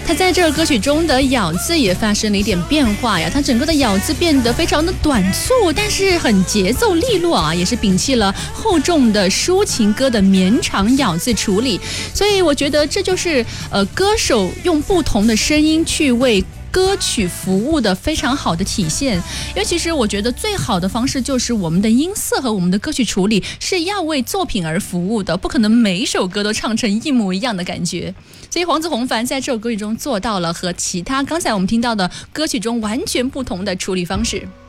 他在这首歌曲中的咬字也发生了一点变化呀，他整个的咬字变得非常的短促，但是很节奏利落啊，也是摒弃了厚重的抒情歌的绵长咬字处理，所以我觉得这就是歌手用不同的声音去为歌曲服务的非常好的体现。因为其实我觉得最好的方式就是我们的音色和我们的歌曲处理是要为作品而服务的，不可能每一首歌都唱成一模一样的感觉。所以黄子弘凡在这首歌曲中做到了和其他刚才我们听到的歌曲中完全不同的处理方式。